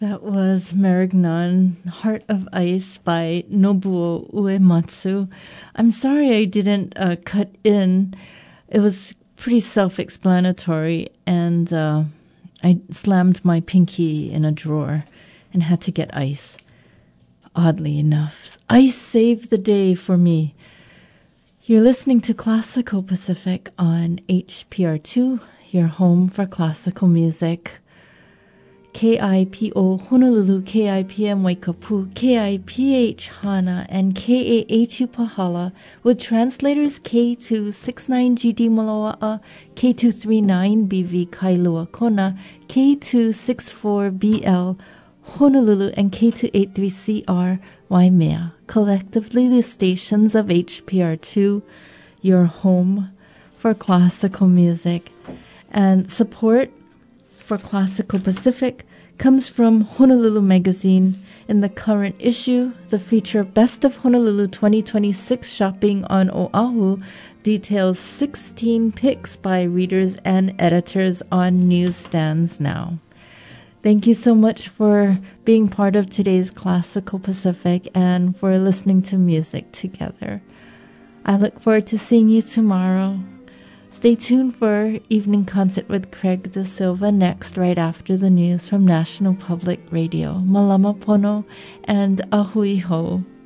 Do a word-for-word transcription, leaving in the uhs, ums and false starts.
That was Marignon, Heart of Ice by Nobuo Uematsu. I'm sorry I didn't uh, cut in. It was pretty self-explanatory, and uh, I slammed my pinky in a drawer and had to get ice. Oddly enough, ice saved the day for me. You're listening to Classical Pacific on H P R two, your home for classical music. K I P O Honolulu, K I P M Waikapu, K I P H Hana, and K A H U Pahala, with translators K two sixty-nine G D Moloa'a, K two thirty-nine B V Kailua Kona, K two sixty-four B L Honolulu, and K two eighty-three C R Waimea, collectively the stations of H P R two, your home for classical music. And support for Classical Pacific comes from Honolulu Magazine. In the current issue, the feature Best of Honolulu twenty twenty-six Shopping on Oahu details sixteen picks by readers and editors on newsstands now. Thank you so much for being part of today's Classical Pacific and for listening to music together. I look forward to seeing you tomorrow. Stay tuned for Evening Concert with Craig De Silva next, right after the news from National Public Radio. Malama pono and ahui ho.